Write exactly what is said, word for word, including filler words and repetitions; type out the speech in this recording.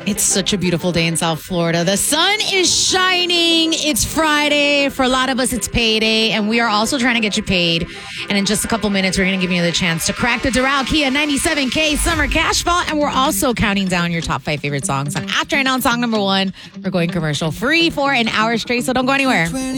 It's such a beautiful day in South Florida. The sun is shining. It's Friday. For a lot of us, it's payday, and we are also trying to get you paid. And in just a couple minutes, we're going to give you the chance to crack the Doral Kia ninety-seven K Summer Cash Vault, and we're also counting down your top five favorite songs. And after I announce song number one, we're going commercial free for an hour straight, so don't go anywhere.